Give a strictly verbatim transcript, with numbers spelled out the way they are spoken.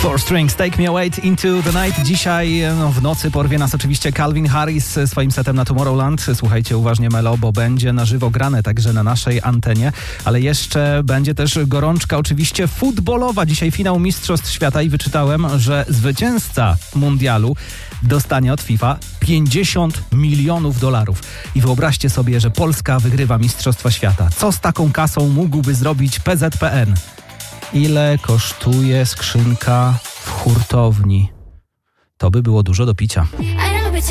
Four Strings, Take Me Away into the Night. Dzisiaj no, w nocy porwie nas oczywiście Calvin Harris swoim setem na Tomorrowland. Słuchajcie uważnie, Melo, bo będzie na żywo grane także na naszej antenie, ale jeszcze będzie też gorączka oczywiście futbolowa. Dzisiaj finał Mistrzostw Świata i wyczytałem, że zwycięzca mundialu dostanie od FIFA pięćdziesiąt milionów dolarów. I wyobraźcie sobie, że Polska wygrywa Mistrzostwa Świata. Co z taką kasą mógłby zrobić P Z P N? Ile kosztuje skrzynka w hurtowni? To by było dużo do picia.